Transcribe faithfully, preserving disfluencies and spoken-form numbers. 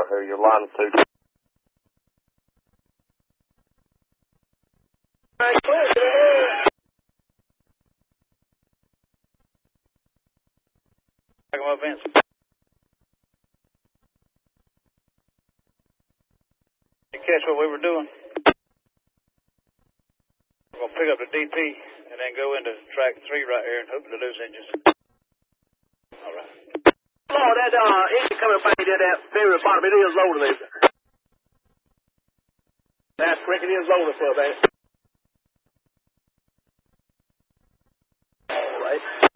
here. Your line is two. Back up, Vince. You catch what we were doing? We're going to pick up the D P and then go into track three right here and hook the loose engines. All right. Oh, that uh, engine coming up there, that very bottom, it is loaded there. That's correct, it is loaded for that. All right.